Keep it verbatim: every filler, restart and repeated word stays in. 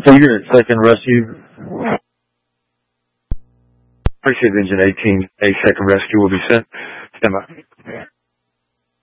Figure at second rescue. Appreciate engine eighteen. A second rescue will be sent. Stand by.